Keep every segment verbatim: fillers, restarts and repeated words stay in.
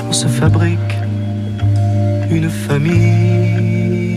on se fabrique une famille.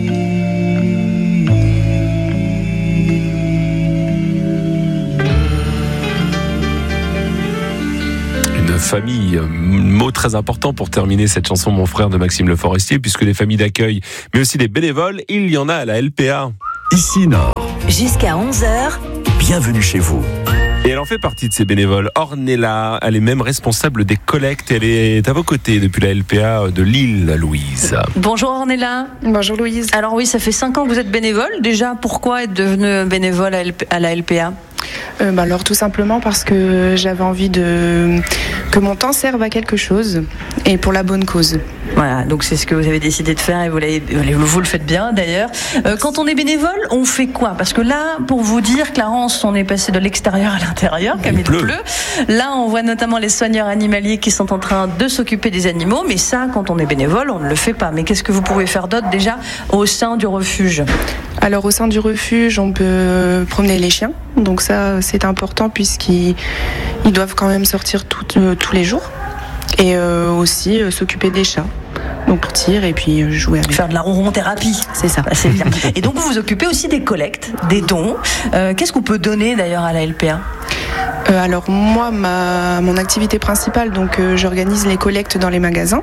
Famille, mot très important pour terminer cette chanson Mon frère de Maxime Le Forestier, puisque les familles d'accueil, mais aussi des bénévoles, il y en a à la L P A. Ici Nord. Jusqu'à onze heures. Bienvenue chez vous. Et elle en fait partie de ces bénévoles. Ornella, elle est même responsable des collectes. Elle est à vos côtés depuis la L P A de Lille, Louise. Bonjour Ornella. Bonjour Louise. Alors oui, ça fait cinq ans que vous êtes bénévole. Déjà, pourquoi être devenue bénévole à la L P A ? Euh, bah alors tout simplement parce que j'avais envie de que mon temps serve à quelque chose et pour la bonne cause. Voilà, donc c'est ce que vous avez décidé de faire et vous, vous le faites bien d'ailleurs. Euh, quand on est bénévole, on fait quoi ? Parce que là, pour vous dire, Clarence, on est passé de l'extérieur à l'intérieur, comme il, il pleut. pleut. Là, on voit notamment les soigneurs animaliers qui sont en train de s'occuper des animaux, mais ça, quand on est bénévole, on ne le fait pas. Mais qu'est-ce que vous pouvez faire d'autre déjà au sein du refuge ? Alors au sein du refuge, on peut promener les chiens, donc ça c'est important puisqu'ils ils doivent quand même sortir tout, euh, tous les jours, et euh, aussi euh, s'occuper des chats. Donc partir et puis jouer avec. Faire de la ronron-thérapie, c'est ça, c'est bien. Et donc vous vous occupez aussi des collectes, des dons. Euh, qu'est-ce qu'on peut donner d'ailleurs à la L P A ? Euh, alors moi, ma, mon activité principale, donc euh, j'organise les collectes dans les magasins.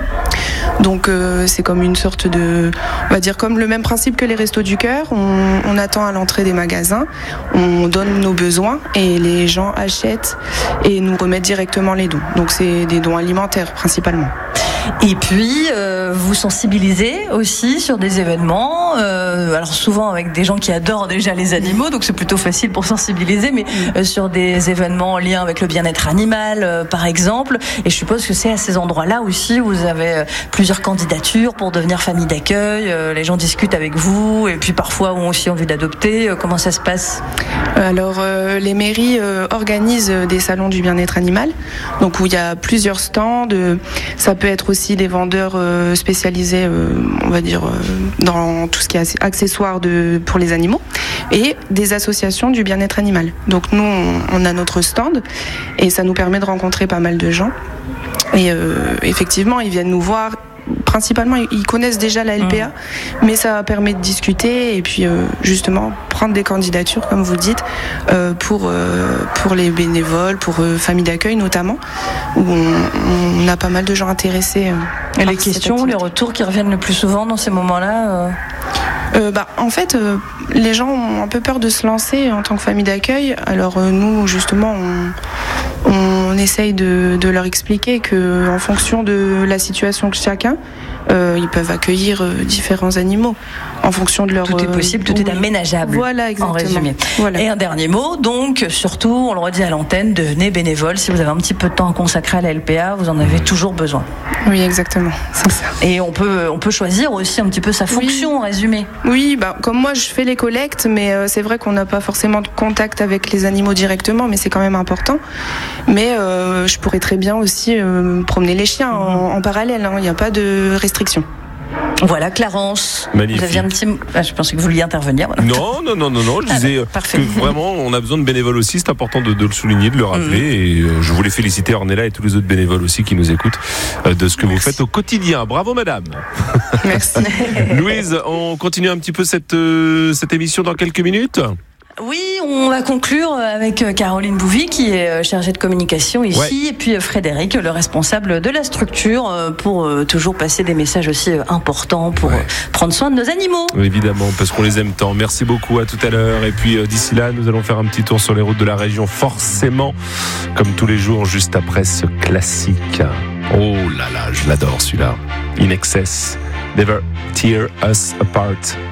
Mmh. Donc euh, c'est comme une sorte de, on va dire comme le même principe que les Restos du Cœur. On, on attend à l'entrée des magasins, on donne nos besoins et les gens achètent et nous remettent directement les dons. Donc c'est des dons alimentaires principalement. Et puis, euh, vous sensibilisez aussi sur des événements, euh, alors souvent avec des gens qui adorent déjà les animaux, donc c'est plutôt facile pour sensibiliser, mais euh, sur des événements en lien avec le bien-être animal, euh, par exemple. Et je suppose que c'est à ces endroits-là aussi où vous avez euh, plusieurs candidatures pour devenir famille d'accueil, euh, les gens discutent avec vous, et puis parfois ont aussi envie d'adopter. Euh, comment ça se passe ? Alors, euh, les mairies euh, organisent des salons du bien-être animal, donc où il y a plusieurs stands. Euh, ça peut être aussi des vendeurs euh, spécialisés, euh, on va dire, euh, dans tout ce qui est accessoires de, pour les animaux, et des associations du bien-être animal. Donc nous, on, on a notre stand, et ça nous permet de rencontrer pas mal de gens. Et euh, effectivement, ils viennent nous voir. Principalement, ils connaissent déjà la L P A, mmh. mais ça permet de discuter et puis euh, justement prendre des candidatures, comme vous dites, euh, pour, euh, pour les bénévoles, pour euh, familles d'accueil notamment, où on, on a pas mal de gens intéressés. Euh, et les questions, les retours qui reviennent le plus souvent dans ces moments-là euh... Euh, bah, en fait, euh, les gens ont un peu peur de se lancer en tant que famille d'accueil. Alors euh, nous, justement, on, on essaye de, de leur expliquer qu'en fonction de la situation de chacun, euh, ils peuvent accueillir euh, différents animaux en fonction de leur... Tout est possible, tout oui. est aménageable. Voilà, exactement. En résumé. Voilà. Et un dernier mot, donc, surtout, on le redit à l'antenne, devenez bénévole. Si vous avez un petit peu de temps à consacrer à la L P A, vous en avez toujours besoin. Oui, exactement. C'est ça. Et on peut, on peut choisir aussi un petit peu sa fonction, oui. en résumé. Oui, bah, comme moi, je fais les collectes, mais euh, c'est vrai qu'on n'a pas forcément de contact avec les animaux directement, mais c'est quand même important. Mais euh, je pourrais très bien aussi euh, promener les chiens mmh. en, en parallèle. Il n'y a pas de restriction. Voilà, Clarence. Magnifique. Vous aviez un petit... ah, je pensais que vous vouliez intervenir. Voilà. Non, non, non, non, non. Je disais ah, que vraiment, on a besoin de bénévoles aussi. C'est important de, de le souligner, de le rappeler. Mmh. Et euh, je voulais féliciter Ornella et tous les autres bénévoles aussi qui nous écoutent euh, de ce que Merci. Vous faites au quotidien. Bravo, madame. Merci. Louise, on continue un petit peu cette, euh, cette émission dans quelques minutes. Oui, on va conclure avec Caroline Bouvy qui est chargée de communication ici, ouais. et puis Frédéric, le responsable de la structure, pour toujours passer des messages aussi importants pour ouais. prendre soin de nos animaux. Évidemment, parce qu'on les aime tant. Merci beaucoup, à tout à l'heure. Et puis d'ici là, nous allons faire un petit tour sur les routes de la région, forcément, comme tous les jours, juste après ce classique. Oh là là, je l'adore celui-là. In Excess, Never Tear Us Apart.